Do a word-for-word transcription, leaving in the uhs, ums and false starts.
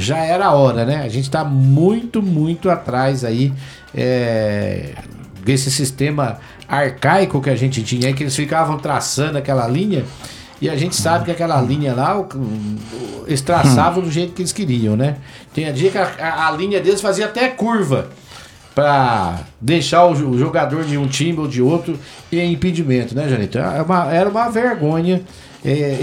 já era a hora, né? A gente tá muito, muito atrás aí é, desse sistema arcaico que a gente tinha aí, que eles ficavam traçando aquela linha, e a gente sabe que aquela linha lá, o, o, eles traçavam do jeito que eles queriam, né? Tem a dia que a, a, a linha deles fazia até curva para deixar o, o jogador de um time ou de outro em impedimento, né, Janito? Era uma, era uma vergonha é,